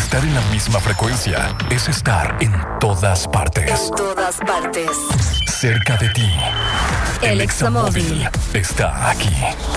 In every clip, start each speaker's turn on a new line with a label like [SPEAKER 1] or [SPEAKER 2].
[SPEAKER 1] Estar en la misma frecuencia es estar en todas partes.
[SPEAKER 2] En todas partes.
[SPEAKER 1] Cerca de ti.
[SPEAKER 2] El Examóvil
[SPEAKER 1] está aquí.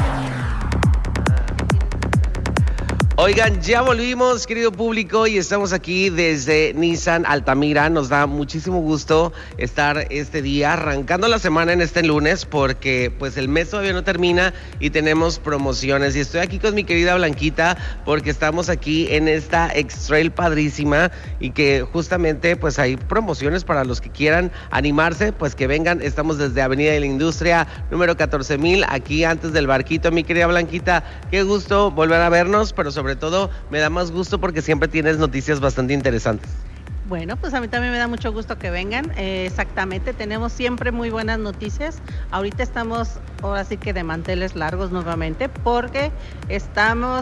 [SPEAKER 3] Oigan, ya volvimos, querido público, y estamos aquí desde Nissan Altamira. Nos da muchísimo gusto estar este día, arrancando la semana en este lunes, porque pues el mes todavía no termina y tenemos promociones. Y estoy aquí con mi querida Blanquita, porque estamos aquí en esta X-Trail padrísima y que justamente pues hay promociones para los que quieran animarse, pues que vengan. Estamos desde Avenida de la Industria, número 14,000, aquí antes del barquito. Mi querida Blanquita, qué gusto volver a vernos, pero sobre todo me da más gusto porque siempre tienes noticias bastante interesantes.
[SPEAKER 4] Bueno, pues a mí también me da mucho gusto que vengan. Exactamente, tenemos siempre muy buenas noticias. Ahorita estamos, ahora sí que de manteles largos nuevamente, porque estamos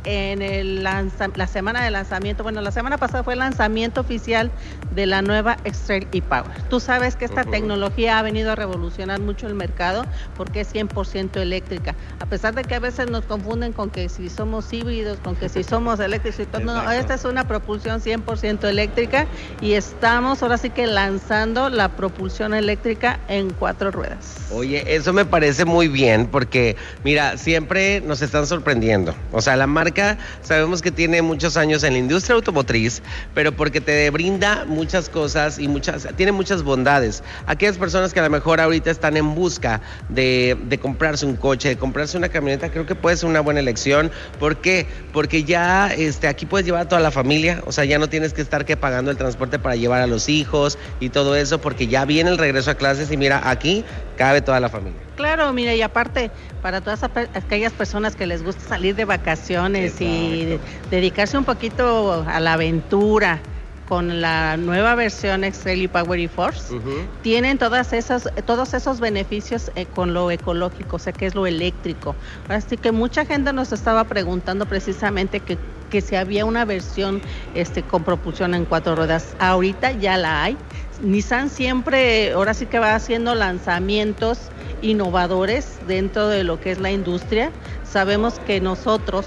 [SPEAKER 4] en la semana de lanzamiento. Bueno, la semana pasada fue el lanzamiento oficial de la nueva X-Trail e-Power. Tú sabes que esta tecnología ha venido a revolucionar mucho el mercado porque es 100% eléctrica. A pesar de que a veces nos confunden con que si somos híbridos, con que si somos eléctricos, no, esta es una propulsión 100% eléctrica y estamos ahora sí que lanzando la propulsión eléctrica en 4 ruedas.
[SPEAKER 3] Oye, eso me parece muy bien porque, mira, siempre nos están sorprendiendo. O sea, la marca sabemos que tiene muchos años en la industria automotriz, pero porque te brinda muchas cosas y tiene muchas bondades. Aquellas personas que a lo mejor ahorita están en busca de comprarse un coche, de comprarse una camioneta, creo que puede ser una buena elección. ¿Por qué? Porque ya aquí puedes llevar a toda la familia, o sea, ya no tienes que estar pagando el transporte para llevar a los hijos y todo eso, porque ya viene el regreso a clases y mira, aquí cabe toda la familia.
[SPEAKER 4] Claro, mira, y aparte, para todas aquellas personas que les gusta salir de vacaciones y dedicarse un poquito a la aventura con la nueva versión X-Trail e-Power e-Force, tienen todos esos beneficios con lo ecológico, o sea, que es lo eléctrico. Así que mucha gente nos estaba preguntando precisamente que si había una versión con propulsión en 4 ruedas. Ahorita ya la hay. Nissan siempre, ahora sí que va haciendo lanzamientos innovadores dentro de lo que es la industria. Sabemos que nosotros,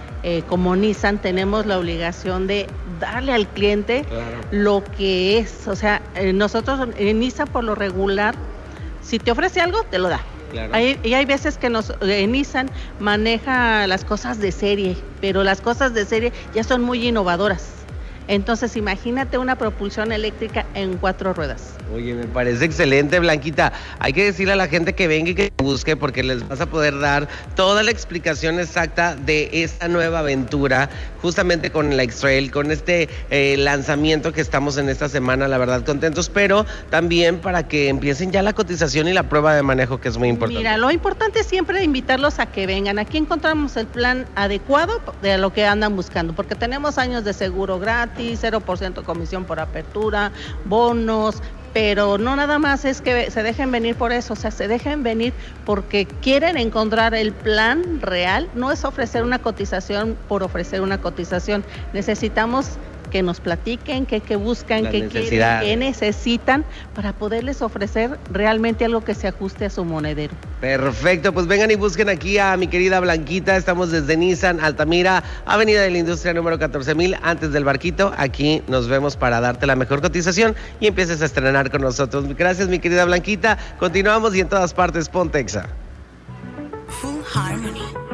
[SPEAKER 4] como Nissan, tenemos la obligación de darle al cliente lo que es. O sea, nosotros en Nissan por lo regular, si te ofrece algo, te lo da. Claro. Hay veces que Nissan maneja las cosas de serie, pero las cosas de serie ya son muy innovadoras. Entonces, imagínate una propulsión eléctrica en 4 ruedas.
[SPEAKER 3] Oye, me parece excelente, Blanquita. Hay que decirle a la gente que venga y que busque, porque les vas a poder dar toda la explicación exacta de esta nueva aventura, justamente con la X-Trail, con este lanzamiento que estamos en esta semana, la verdad, contentos, pero también para que empiecen ya la cotización y la prueba de manejo, que es muy importante.
[SPEAKER 4] Mira, lo importante es siempre invitarlos a que vengan. Aquí encontramos el plan adecuado de lo que andan buscando, porque tenemos años de seguro gratis, 0% comisión por apertura, bonos, pero no nada más es que se dejen venir por eso, o sea, se dejen venir porque quieren encontrar el plan real. No es ofrecer una cotización por ofrecer una cotización. Necesitamos que nos platiquen, que buscan, qué quieren, qué necesitan para poderles ofrecer realmente algo que se ajuste a su monedero.
[SPEAKER 3] Perfecto, pues vengan y busquen aquí a mi querida Blanquita. Estamos desde Nissan Altamira, Avenida de la Industria número 14,000, antes del barquito. Aquí nos vemos para darte la mejor cotización y empieces a estrenar con nosotros. Gracias, mi querida Blanquita. Continuamos y en todas partes, ponte Exa.
[SPEAKER 2] Full Harmony.